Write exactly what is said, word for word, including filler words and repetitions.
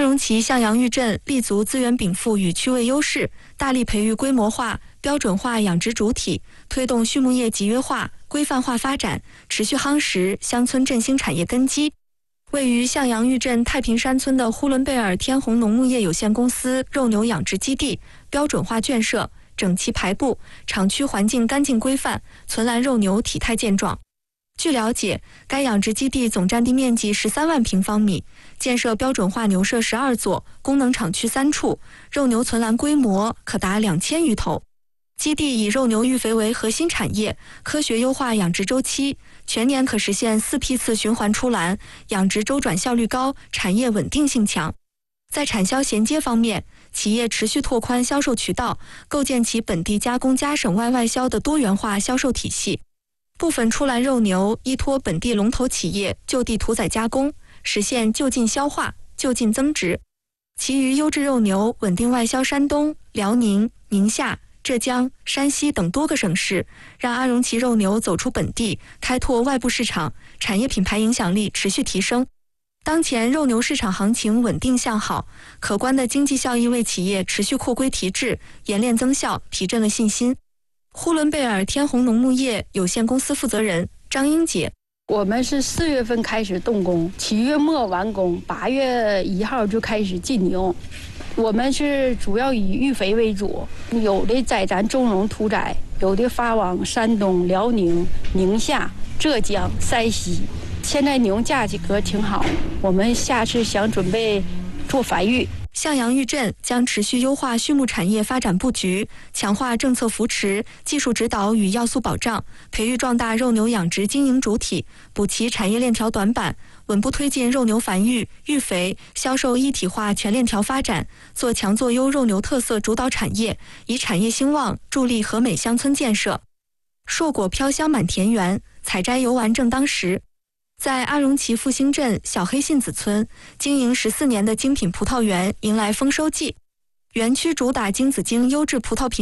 荣旗向阳峪镇立足资源禀赋与区位优势，大力培育规模化、标准化养殖主体，推动畜牧业集约化、规范化发展，持续夯实乡村振兴产业根基。位于向阳峪镇太平山村的呼伦贝尔天虹农牧业有限公司肉牛养殖基地，标准化圈舍，整齐排布，厂区环境干净规范，存栏肉牛体态健壮。据了解，该养殖基地总占地面积十三万平方米，建设标准化牛舍十二座，功能厂区三处，肉牛存栏规模可达两千余头。基地以肉牛育肥为核心产业，科学优化养殖周期，全年可实现四批次循环出栏，养殖周转效率高，产业稳定性强。在产销衔接方面，企业持续拓宽销售渠道，构建起本地加工加省外外销的多元化销售体系。部分出栏肉牛依托本地龙头企业就地屠宰加工，实现就近消化、就近增值。其余优质肉牛稳定外销山东、辽宁、宁夏、浙江、山西等多个省市，让阿荣旗肉牛走出本地，开拓外部市场，产业品牌影响力持续提升。当前肉牛市场行情稳定向好，可观的经济效益为企业持续扩规提质、冶炼增效提振了信心。呼伦贝尔天虹农牧业有限公司负责人张英杰： 我们是四月份开始动工，七月末完工，八月一号就开始进牛。我们是主要以育肥为主，有的在咱中荣屠宰，有的发往山东、辽宁、宁夏、浙江、山西。现在牛价格挺好，我们下次想准备做繁育。 向阳峪镇将持续优化畜牧产业发展布局，强化政策扶持、技术指导与要素保障，培育壮大肉牛养殖经营主体，补齐产业链条短板，稳步推进肉牛繁育、育肥、销售一体化全链条发展，做强做优肉牛特色主导产业，以产业兴旺助力和美乡村建设。硕果飘香满田园，采摘游玩正当时。在阿荣旗复兴镇小黑杏子村，经营十四年的精品葡萄园迎来丰收季。园区主打金紫荆优质葡萄品